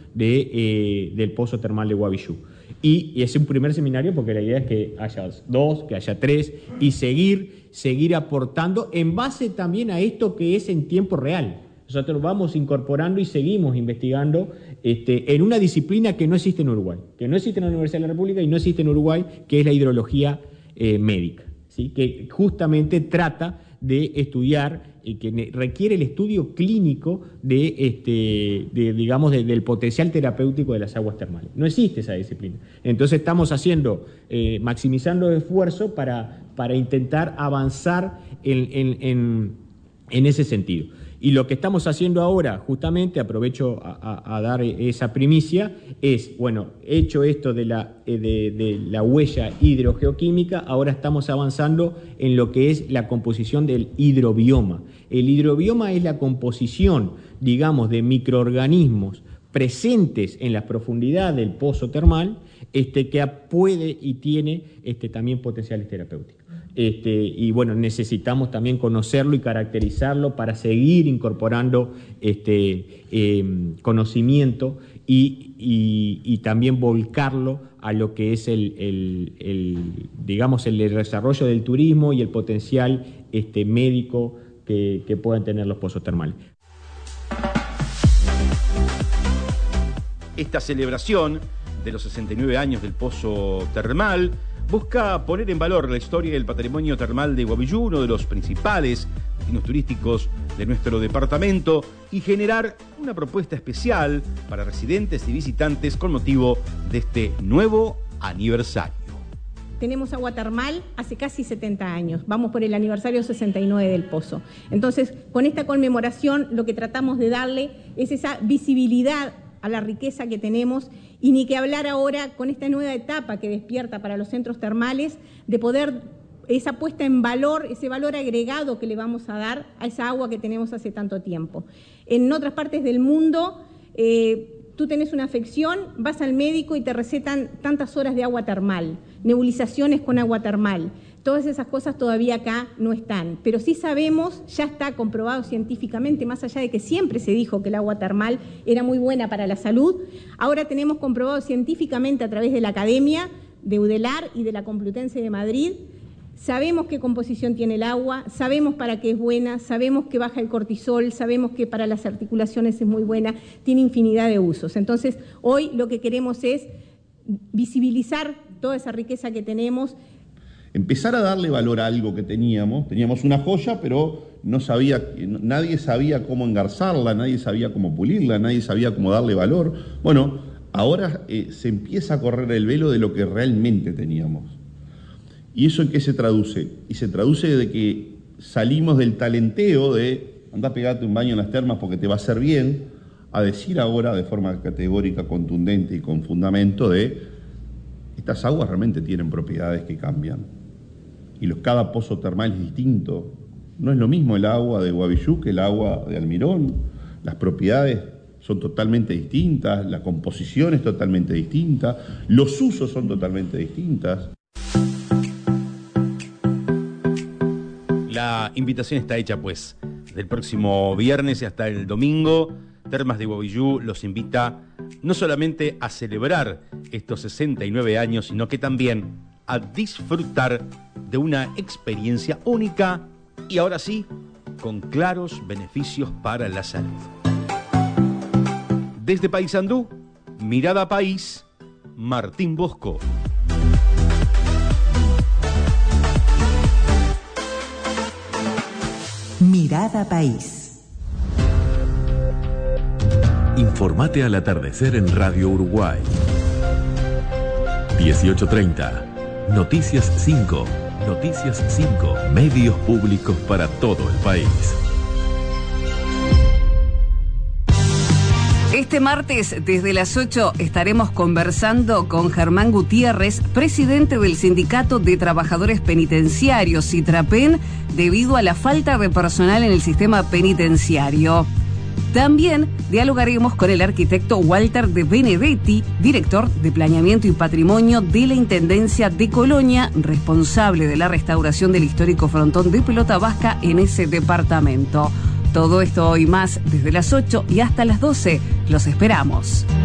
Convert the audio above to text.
del pozo termal de Guavillú. Y es un primer seminario porque la idea es que haya 2, que haya 3 y seguir aportando en base también a esto que es en tiempo real. Nosotros vamos incorporando y seguimos investigando en una disciplina que no existe en Uruguay, que no existe en la Universidad de la República y no existe en Uruguay, que es la hidrología médica, ¿sí? Que justamente trata de estudiar y que requiere el estudio clínico del potencial terapéutico de las aguas termales. No existe esa disciplina. Entonces estamos maximizando esfuerzos para intentar avanzar en ese sentido. Y lo que estamos haciendo ahora, justamente, aprovecho a dar esa primicia, es, bueno, hecho esto de la huella hidrogeoquímica, ahora estamos avanzando en lo que es la composición del hidrobioma. El hidrobioma es la composición, digamos, de microorganismos presentes en la profundidad del pozo termal, que puede y tiene también potenciales terapéuticos. Y bueno, necesitamos también conocerlo y caracterizarlo para seguir incorporando conocimiento y también volcarlo a lo que es el desarrollo del turismo y el potencial médico que puedan tener los pozos termales. Esta celebración de los 69 años del pozo termal busca poner en valor la historia del patrimonio termal de Guavillú, uno de los principales destinos turísticos de nuestro departamento, y generar una propuesta especial para residentes y visitantes con motivo de este nuevo aniversario. Tenemos agua termal hace casi 70 años, vamos por el aniversario 69 del pozo. Entonces, con esta conmemoración lo que tratamos de darle es esa visibilidad a la riqueza que tenemos, y ni que hablar ahora con esta nueva etapa que despierta para los centros termales, de poder esa puesta en valor, ese valor agregado que le vamos a dar a esa agua que tenemos hace tanto tiempo. En otras partes del mundo, tú tenés una afección, vas al médico y te recetan tantas horas de agua termal, nebulizaciones con agua termal. Todas esas cosas todavía acá no están, pero sí sabemos, ya está comprobado científicamente, más allá de que siempre se dijo que el agua termal era muy buena para la salud, ahora tenemos comprobado científicamente a través de la Academia de UDELAR y de la Complutense de Madrid, sabemos qué composición tiene el agua, sabemos para qué es buena, sabemos que baja el cortisol, sabemos que para las articulaciones es muy buena, tiene infinidad de usos. Entonces, hoy lo que queremos es visibilizar toda esa riqueza que tenemos, empezar a darle valor a algo que teníamos una joya, pero nadie sabía cómo engarzarla, nadie sabía cómo pulirla, nadie sabía cómo darle valor. Bueno, ahora se empieza a correr el velo de lo que realmente teníamos. ¿Y eso en qué se traduce? Y se traduce de que salimos del talenteo de andá a pegarte un baño en las termas porque te va a hacer bien, a decir ahora de forma categórica, contundente y con fundamento de estas aguas realmente tienen propiedades que cambian. Y cada pozo termal es distinto. No es lo mismo el agua de Guavillú que el agua de Almirón. Las propiedades son totalmente distintas, la composición es totalmente distinta, los usos son totalmente distintas. La invitación está hecha, pues. Del próximo viernes hasta el domingo, Termas de Guavillú los invita no solamente a celebrar estos 69 años, sino que también a disfrutar de una experiencia única y ahora sí, con claros beneficios para la salud. Desde Paysandú, Mirada País, Martín Bosco. Mirada País. Informate al atardecer en Radio Uruguay. 18:30. Noticias 5. Noticias 5. Medios públicos para todo el país. Este martes, desde las 8, estaremos conversando con Germán Gutiérrez, presidente del Sindicato de Trabajadores Penitenciarios, SITRAPEN, debido a la falta de personal en el sistema penitenciario. También dialogaremos con el arquitecto Walter de Benedetti, director de Planeamiento y Patrimonio de la Intendencia de Colonia, responsable de la restauración del histórico frontón de pelota vasca en ese departamento. Todo esto y más desde las 8 y hasta las 12. Los esperamos.